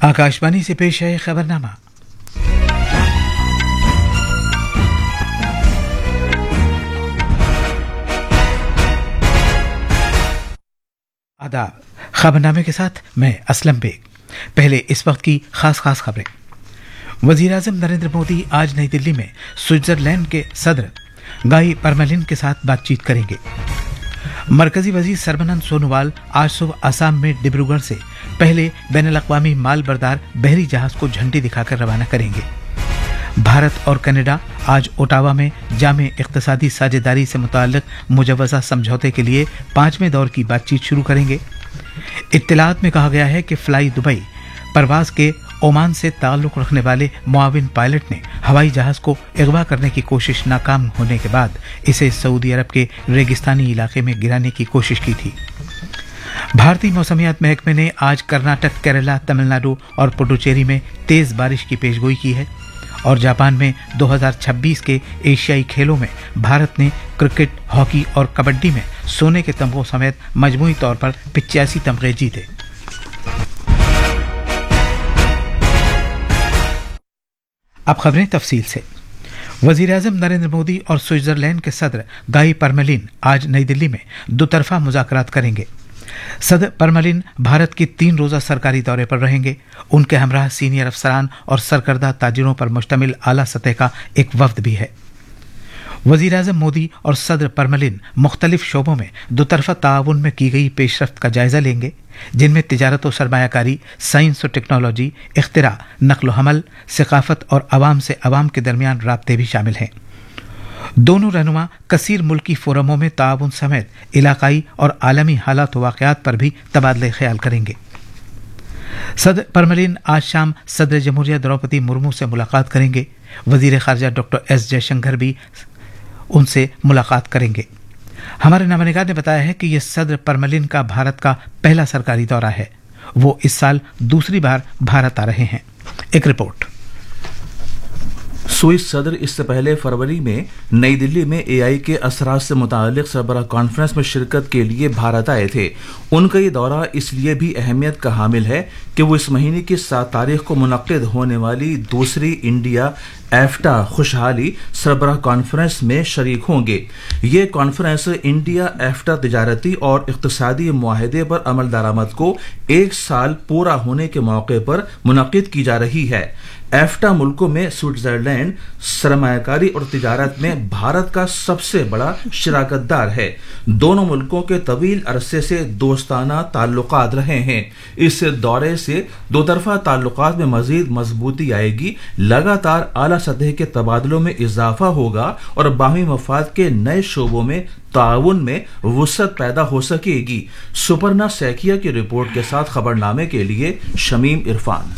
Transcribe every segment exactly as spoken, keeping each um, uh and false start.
आकाशवाणी से पेश है खबरनामा। आदाब। खबरनामे के साथ मैं असलम बेग। पहले इस वक्त की खास खास खबरें। वजीर आजम नरेंद्र मोदी आज नई दिल्ली में स्विट्जरलैंड के सदर गाई परमेलिन के साथ बातचीत करेंगे। मरकजी वजीर सर्बानंद सोनोवाल आज सुबह असम में डिब्रूगढ़ से पहले बैनुल-अक़वामी माल बरदार बहरी जहाज को झंडी दिखाकर रवाना करेंगे। भारत और कनाडा आज ओटावा में जामे इक़्तिसादी साझेदारी से मुताल्लिक़ मुजव्वज़ा समझौते के लिए पांचवें दौर की बातचीत शुरू करेंगे। इत्तलात में कहा गया है कि फ्लाई दुबई परवाज के ओमान से ताल्लुक़ रखने वाले मुआविन पायलट ने हवाई जहाज को अगवा करने की कोशिश नाकाम होने के बाद इसे सऊदी अरब के रेगिस्तानी इलाके में गिराने की कोशिश की थी। भारतीय मौसमियात महकमे ने आज कर्नाटक, केरला, तमिलनाडु और पुडुचेरी में तेज बारिश की पेशगोई की है। और जापान में दो हज़ार छब्बीस के एशियाई खेलों में भारत ने क्रिकेट, हॉकी और कबड्डी में सोने के तमगों समेत मजमूई तौर पर पिचासी तमगे जीते। अब खबरें तफसील से। वजीर आजम नरेंद्र मोदी और स्विट्जरलैंड के सदर गाई परमेलिन आज नई दिल्ली में दोतरफा मुज़ाकरात करेंगे। सदर परमेलिन भारत की तीन रोज़ा सरकारी दौरे पर रहेंगे। उनके हमराह सीनियर अफसरान और सरकर्दा ताजिरों पर मुश्तमिल आला सतह का एक वफ्द भी है। वजीर आजम मोदी और सदर परमेलिन मुख्तलिफ शोबों में दोतरफा ताउन में की गई पेशरफ्त का जायजा लेंगे, जिनमें तिजारत और सरमायाकारी, साइंस और टेक्नोलॉजी, इख्तिरा, नक्ल हमल, सकाफत और अवाम से अवाम के दरमियान राब्ते भी शामिल हैं। दोनों रहनुमा कसीर मुल्की फोरमों में ताउन समेत इलाकाई और आलमी हालात वाक़यात पर भी तबादले ख्याल करेंगे। सदर परमेलिन आज शाम सदर जमहूरिया द्रौपदी मुर्मू से मुलाकात करेंगे। वजीर खारजा डॉक्टर एस जयशंकर भी उनसे मुलाकात करेंगे। हमारे नामनिगार ने बताया है कि यह सदर परमेलिन का भारत का पहला सरकारी दौरा है। वो इस साल दूसरी बार भारत आ रहे हैं। एक रिपोर्ट। स्विस सदर इससे पहले फरवरी में नई दिल्ली में एआई के असरात से मुतालिक सरबराह कॉन्फ्रेंस में शिरकत के लिए भारत आए थे। उनका ये दौरा इसलिए भी अहमियत का हामिल है कि वो इस महीने की सात तारीख को मुनक्किद होने वाली दूसरी इंडिया एफ्टा खुशहाली सरबराह कॉन्फ्रेंस में शरीक होंगे। ये कॉन्फ्रेंस इंडिया एफ्टा तिजारती और इक़्तिसादी मुआहदे पर अमल दरामद को एक साल पूरा होने के मौके पर मुनक्किद की जा रही है। एफ्टा मुल्कों में स्विट्जरलैंड सरमायाकारी और तिजारत में भारत का सबसे बड़ा शराकतदार है। दोनों मुल्कों के तवील अरसे से दोस्ताना ताल्लुकात रहे हैं। इस दौरे से दो तरफा ताल्लुकात में मजीद मजबूती आएगी, लगातार आला सतह के तबादलों में इजाफा होगा और बाहमी मफाद के नए शोबों में ताउन में वुसअत पैदा हो सकेगी। सुपर्ना सैकिया की रिपोर्ट के साथ खबरनामे के लिए शमीम इरफान।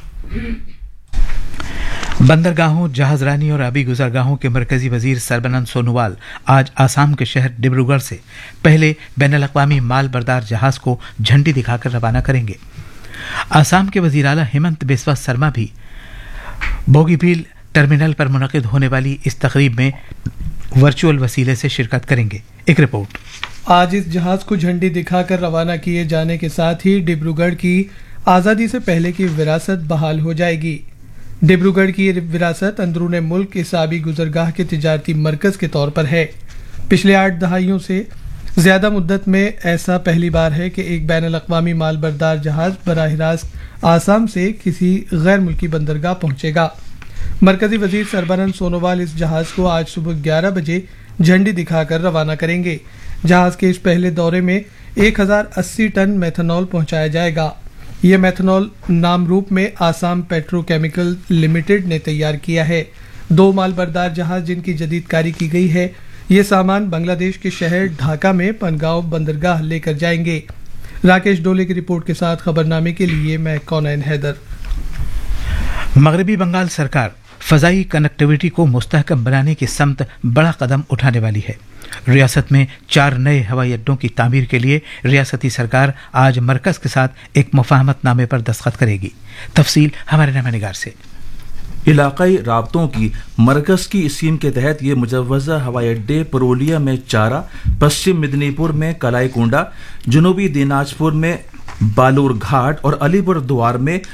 बंदरगाहों, जहाजरानी और आबी गुजरगाहों के मरकजी वजीर सर्बानंद सोनोवाल आज आसाम के शहर डिब्रूगढ़ से पहले बैनुल-अक़वामी माल बरदार जहाज को झंडी दिखाकर रवाना करेंगे। आसाम के वजीर आला हेमंत बिस्वा शर्मा भी बोगीबील टर्मिनल पर मुनक़िद होने वाली इस तकरीब में वर्चुअल वसीले से शिरकत करेंगे। एक रिपोर्ट। आज इस जहाज को झंडी दिखाकर रवाना किए जाने के साथ ही डिब्रूगढ़ की आज़ादी से पहले की विरासत बहाल हो जाएगी। डिब्रूगढ़ की विरासत अंदरूने मुल्क इस आबी गुजरगाह के तिजारती मरकज के तौर पर है। पिछले आठ दहाइयों से ज्यादा मुद्दत में ऐसा पहली बार है कि एक बैनुल-अक़वामी माल बरदार जहाज बराह रास्त आसाम से किसी गैर मुल्की बंदरगाह पहुंचेगा। मरकजी वजीर सर्बानंद सोनोवाल इस जहाज को आज सुबह ग्यारह बजे झंडी दिखाकर रवाना करेंगे। जहाज के इस पहले दौरे में एक हजार अस्सी टन मेथनॉल पहुंचाया जाएगा। यह मेथनॉल नामरूप में आसाम पेट्रोकेमिकल लिमिटेड ने तैयार किया है। दो माल बरदार जहाज जिनकी जदीदकारी की गई है, ये सामान बांग्लादेश के शहर ढाका में पनगांव बंदरगाह लेकर जाएंगे। राकेश डोले की रिपोर्ट के साथ खबरनामे के लिए मैं कौनैन हैदर। मगरबी बंगाल सरकार फजाई कनेक्टिविटी को मुस्तहकम बनाने की समत बड़ा कदम उठाने वाली है। रियासत में चार नए हवाई अड्डों की तामीर के लिए रियासती सरकार आज मरकज के साथ एक मुफाहमतनामे पर दस्तखत करेगी। तफसील हमारे नामनिगार से। इलाकाई राब्तों की मरकज की स्कीम के तहत ये मुजव्वज़ा हवाई अड्डे पुरुलिया में चारा, पश्चिम मिदनीपुर में कलाई कुंडा, जनूबी दिनाजपुर में बालूर घाट और अलीपुर द्वार में